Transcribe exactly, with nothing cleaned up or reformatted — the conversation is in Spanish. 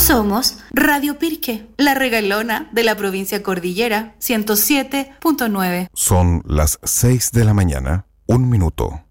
Somos Radio Pirque, la regalona de la provincia Cordillera, ciento siete punto nueve. Son las seis de la mañana, un minuto.